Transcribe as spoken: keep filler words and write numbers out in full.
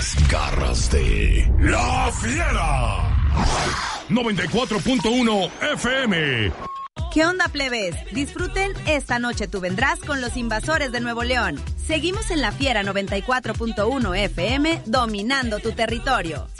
Las garras de La Fiera. noventa y cuatro punto uno F M. ¿Qué onda, plebes? Disfruten Esta Noche Tú Vendrás con los Invasores de Nuevo León. Seguimos en La Fiera noventa y cuatro punto uno F M, dominando tu territorio.